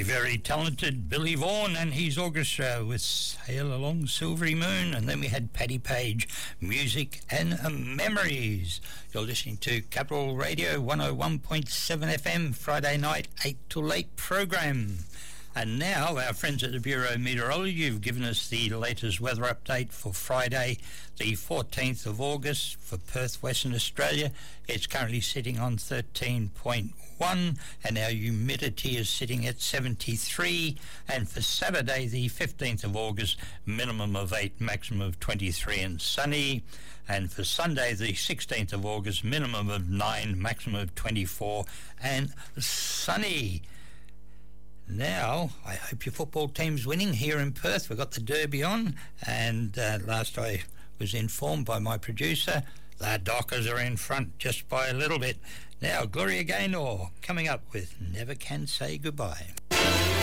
very talented Billy Vaughan and his orchestra with Sail Along Silvery Moon. And then we had Paddy Page, Music and Memories. You're listening to Capital Radio 101.7 FM, Friday night 8 till 8 program. And now our friends at the Bureau of Meteorology have given us the latest weather update for Friday, the 14th of August for Perth, Western Australia. It's currently sitting on 13.1 and our humidity is sitting at 73. And for Saturday, the 15th of August, minimum of 8, maximum of 23 and sunny. And for Sunday, the 16th of August, minimum of 9, maximum of 24 and sunny. Now, I hope your football team's winning here in Perth. We've got the Derby on, and last I was informed by my producer, the Dockers are in front just by a little bit. Now, Gloria Gaynor coming up with Never Can Say Goodbye.